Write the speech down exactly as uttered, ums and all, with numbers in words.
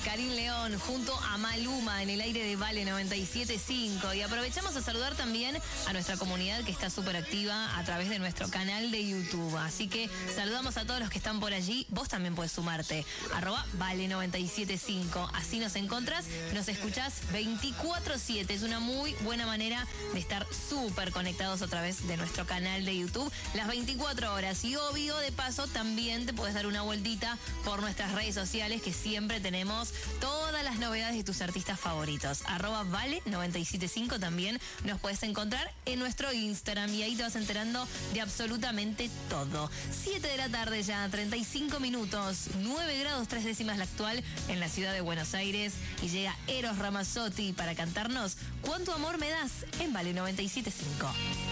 Karim León junto a Maluma en el aire de Vale noventa y siete punto cinco. Y aprovechamos a saludar también a nuestra comunidad que está súper activa a través de nuestro canal de YouTube. Así que saludamos a todos los que están por allí. Vos también puedes sumarte. Arroba Vale noventa y siete punto cinco. Así nos encontrás, nos escuchás veinticuatro siete. Es una muy buena manera de estar súper conectados a través de nuestro canal de YouTube las veinticuatro horas. Y obvio, de paso, también te puedes dar una vueltita por nuestras redes sociales, que siempre tenemos todas las novedades de tus artistas favoritos. Arroba Vale noventa y siete punto cinco también nos puedes encontrar en nuestro Instagram y ahí te vas enterando de absolutamente todo. siete de la tarde ya, treinta y cinco minutos, nueve grados tres décimas la actual en la ciudad de Buenos Aires, y llega Eros Ramazzotti para cantarnos ¿Cuánto amor me das? En Vale noventa y siete punto cinco.